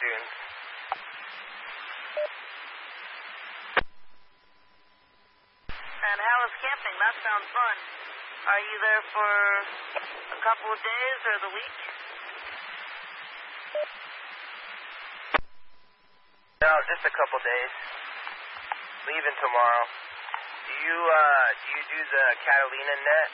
tunes. And how is camping? That sounds fun. Are you there for a couple of days or the week? No, just a couple days. Leaving tomorrow. Do you do the Catalina net?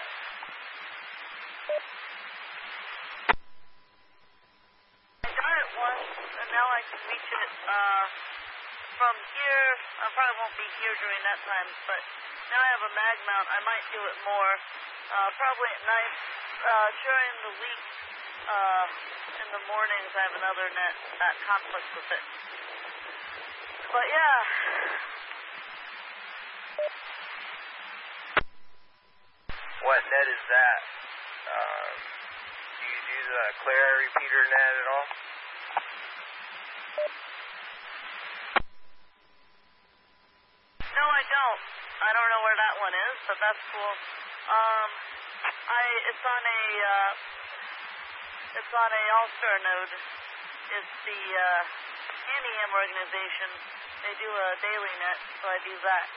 I got it once, and now I can reach it from here. I probably won't be here during that time, but now I have a mag mount. I might do it more, probably at night. During the week, in the mornings, I have another net that conflicts with it. But yeah. What net is that? Do you do the Clara repeater net at all? No, I don't. I don't know where that one is, but that's cool. It's on a All-Star node. It's the Handyham organization. They do a daily net, so I do that.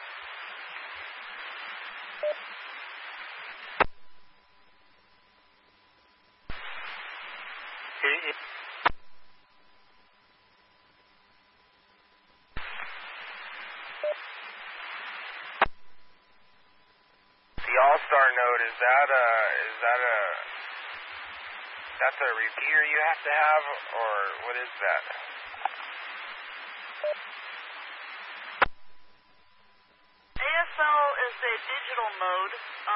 The All-Star node, that's a repeater you have to have, or what is that? ASL is a digital mode.